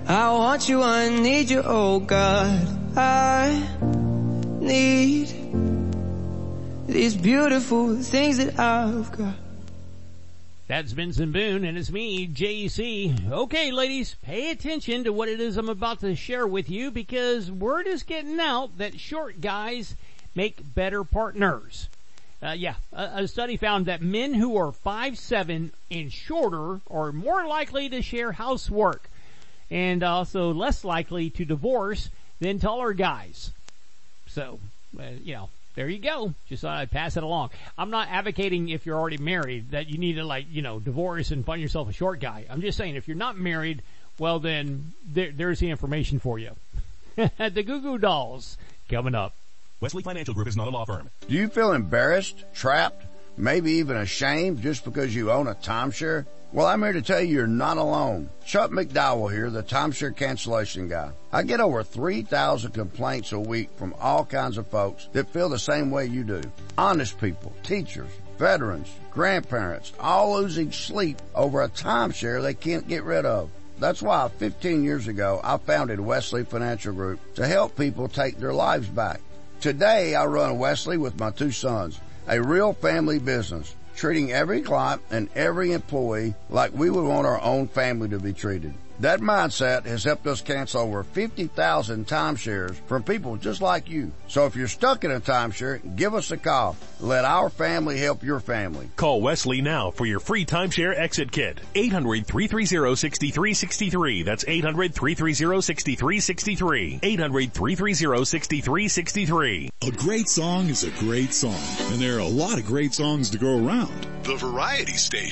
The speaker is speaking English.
I want you, I need you, oh God. I need these beautiful things that I've got. That's Vincent Boone, and it's me, JC. Okay, ladies, pay attention to what it is I'm about to share with you, because word is getting out that short guys make better partners. A study found that men who are 5'7" and shorter are more likely to share housework and also less likely to divorce than taller guys. So, there you go. Just thought I'd pass it along. I'm not advocating, if you're already married, that you need to divorce and find yourself a short guy. I'm just saying, if you're not married, well then, there's the information for you. The Goo Goo Dolls, coming up. Wesley Financial Group is not a law firm. Do you feel embarrassed, trapped, maybe even ashamed just because you own a timeshare? Well, I'm here to tell you you're not alone. Chuck McDowell here, the timeshare cancellation guy. I get over 3,000 complaints a week from all kinds of folks that feel the same way you do. Honest people, teachers, veterans, grandparents, all losing sleep over a timeshare they can't get rid of. That's why 15 years ago I founded Wesley Financial Group to help people take their lives back. Today I run Wesley with my two sons, a real family business, treating every client and every employee like we would want our own family to be treated. That mindset has helped us cancel over 50,000 timeshares from people just like you. So if you're stuck in a timeshare, give us a call. Let our family help your family. Call Wesley now for your free timeshare exit kit. 800-330-6363. That's 800-330-6363. 800-330-6363. A great song is a great song, and there are a lot of great songs to go around. The Variety Station.